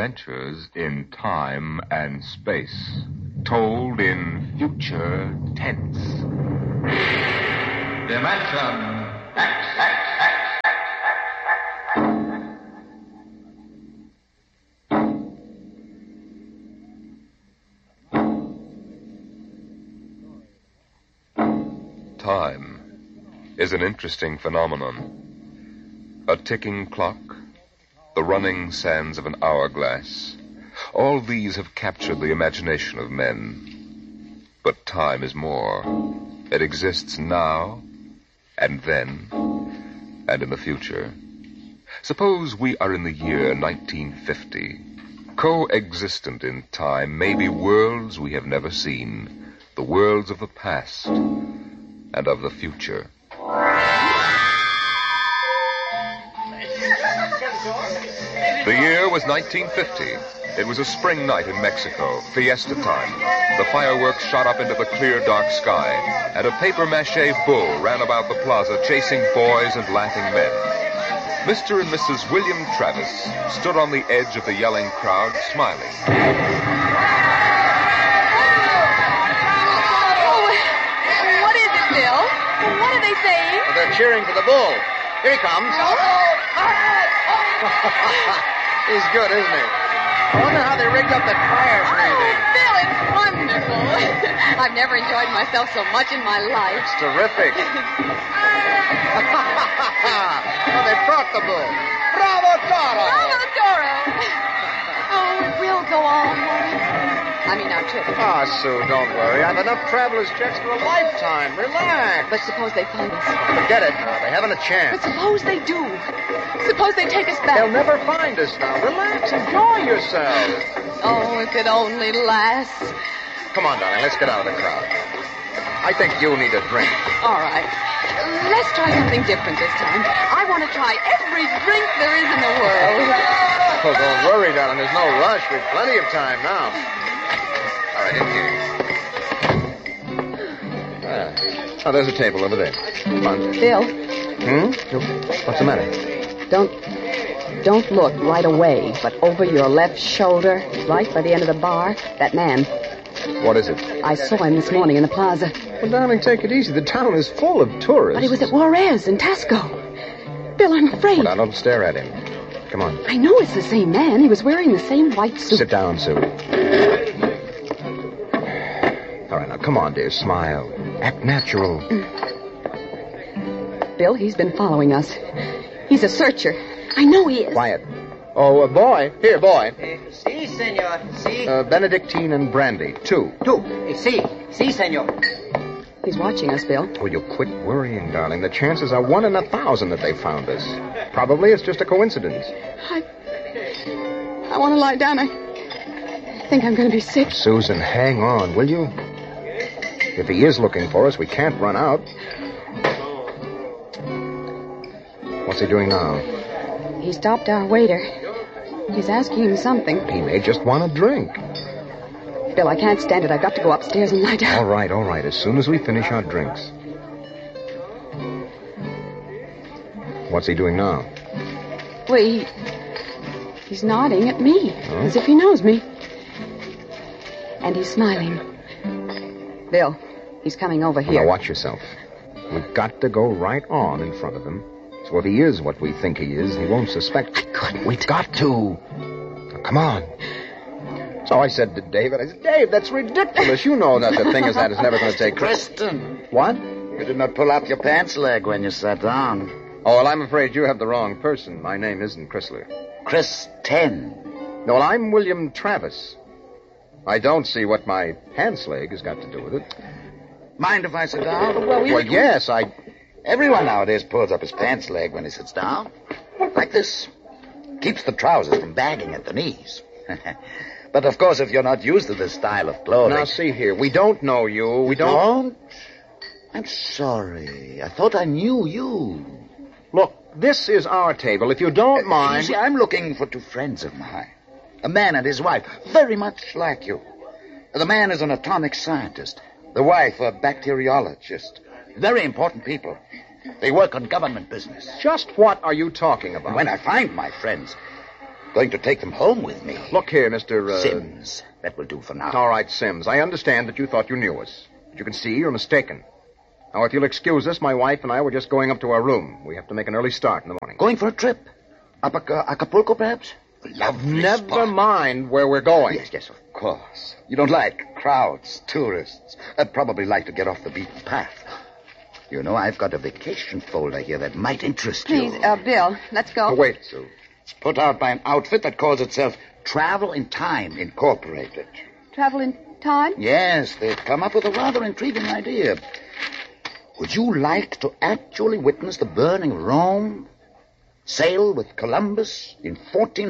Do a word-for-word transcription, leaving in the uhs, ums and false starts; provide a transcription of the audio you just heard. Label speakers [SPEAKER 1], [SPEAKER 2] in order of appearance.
[SPEAKER 1] adventures in time and space, told in future tense. Dimension X, X, X. Time is an interesting phenomenon. A ticking clock, the running sands of an hourglass, all these have captured the imagination of men. But time is more. It exists now, and then, and in the future. Suppose we are in the year nineteen fifty. Coexistent in time may be worlds we have never seen, the worlds of the past and of the future. The year was nineteen fifty. It was a spring night in Mexico, fiesta time. The fireworks shot up into the clear, dark sky, and a papier-mâché bull ran about the plaza chasing boys and laughing men. Mister and Missus William Travis stood on the edge of the yelling crowd, smiling.
[SPEAKER 2] What are they saying?
[SPEAKER 3] Well, they're cheering for the bull. Here he comes. He's good, isn't he? I wonder how they rigged up that fire breathing.
[SPEAKER 2] Oh, Bill, it's wonderful. I've never enjoyed myself so much in my life.
[SPEAKER 3] It's terrific. Well, they brought the bull. Bravo, Toro!
[SPEAKER 2] Bravo, Toro! Oh, it will go on, won't it? I mean, our trip.
[SPEAKER 3] Ah, Sue, don't worry. I've enough traveler's checks for a lifetime. Relax.
[SPEAKER 2] But suppose they find us.
[SPEAKER 3] Forget it now. They haven't a chance.
[SPEAKER 2] But suppose they do. Suppose they take us back.
[SPEAKER 3] They'll never find us now. Relax. Enjoy yourself.
[SPEAKER 2] Oh, if it only lasts.
[SPEAKER 3] Come on, darling. Let's get out of the crowd. I think you need a drink.
[SPEAKER 2] All right. Let's try something different this time. I want to try every drink there is in the world.
[SPEAKER 3] Oh, don't worry, darling. There's no rush. We've plenty of time now. All right, in here. Ah. Oh, there's a table over there. Come on.
[SPEAKER 2] Bill.
[SPEAKER 3] Hmm? What's the matter?
[SPEAKER 2] Don't, don't look right away, but over your left shoulder, right by the end of the bar, that man.
[SPEAKER 3] What is it?
[SPEAKER 2] I saw him this morning in the plaza.
[SPEAKER 3] Well, darling, take it easy. The town is full of tourists.
[SPEAKER 2] But he was at Juarez in Tasco. Bill, I'm afraid.
[SPEAKER 3] Well, now, don't stare at him. Come on.
[SPEAKER 2] I know it's the same man. He was wearing the same white suit.
[SPEAKER 3] Sit down, Sue. All right, now, come on, dear. Smile. Act natural.
[SPEAKER 2] Bill, he's been following us. He's a searcher. I know he is.
[SPEAKER 3] Quiet. Oh, a boy. Here, boy.
[SPEAKER 4] Eh, si, senor. Si.
[SPEAKER 3] Uh, Benedictine and brandy. Two.
[SPEAKER 4] Two. Eh, si. Si, senor.
[SPEAKER 2] He's watching us, Bill.
[SPEAKER 3] Will you quit worrying, darling? The chances are one in a thousand that they found us. Probably it's just a coincidence.
[SPEAKER 2] I... I want to lie down. I think I'm going to be sick.
[SPEAKER 3] Susan, hang on, will you? If he is looking for us, we can't run out. What's he doing now?
[SPEAKER 2] He stopped our waiter. He's asking him something.
[SPEAKER 3] He may just want a drink.
[SPEAKER 2] Bill, I can't stand it. I've got to go upstairs and lie down.
[SPEAKER 3] All right, all right. As soon as we finish our drinks. What's he doing now?
[SPEAKER 2] Well, he... He's nodding at me,
[SPEAKER 3] huh?
[SPEAKER 2] As if he knows me. And he's smiling. Bill, he's coming over here.
[SPEAKER 3] Now, watch yourself. We've got to go right on in front of him. So if he is what we think he is, he won't suspect.
[SPEAKER 2] I couldn't.
[SPEAKER 3] We've got to. Now, come on. So I said to David, I said, Dave, that's ridiculous. You know that the thing is that is never going to take...
[SPEAKER 4] Kristen.
[SPEAKER 3] What?
[SPEAKER 4] You did not pull up your pants leg when you sat down.
[SPEAKER 3] Oh, well, I'm afraid you have the wrong person. My name isn't Chrysler.
[SPEAKER 4] Chris Ten.
[SPEAKER 3] No, well, I'm William Travis. I don't see what my pants leg has got to do with it.
[SPEAKER 4] Mind if I sit down?
[SPEAKER 3] Well, well yes, I...
[SPEAKER 4] Everyone nowadays pulls up his pants leg when he sits down. Like this. Keeps the trousers from bagging at the knees. But, of course, if you're not used to this style of clothing...
[SPEAKER 3] Now, see here. We don't know you. We don't...
[SPEAKER 4] don't? I'm sorry. I thought I knew you.
[SPEAKER 3] Look, this is our table. If you don't
[SPEAKER 4] Uh,
[SPEAKER 3] mind...
[SPEAKER 4] You see, I'm looking for two friends of mine. A man and his wife, very much like you. The man is an atomic scientist. The wife, a bacteriologist. Very important people. They work on government business.
[SPEAKER 3] Just what are you talking about?
[SPEAKER 4] When I find my friends, going to take them home with me.
[SPEAKER 3] Look here, Mister Uh...
[SPEAKER 4] Sims. That will do for now.
[SPEAKER 3] All right, Sims. I understand that you thought you knew us. But you can see you're mistaken. Now, if you'll excuse us, my wife and I were just going up to our room. We have to make an early start in the morning.
[SPEAKER 4] Going for a trip? Up uh, Acapulco, perhaps? Lovely
[SPEAKER 3] Never
[SPEAKER 4] spot.
[SPEAKER 3] mind where we're going.
[SPEAKER 4] Yes, yes, of course. You don't like crowds, tourists. I'd probably like to get off the beaten path. You know, I've got a vacation folder here that might interest you.
[SPEAKER 2] Please, uh, Bill, let's go.
[SPEAKER 3] Oh, wait, Sue.
[SPEAKER 4] It's put out by an outfit that calls itself Travel in Time Incorporated.
[SPEAKER 2] Travel in time?
[SPEAKER 4] Yes, they've come up with a rather intriguing idea. Would you like to actually witness the burning of Rome? Sail with Columbus in fourteen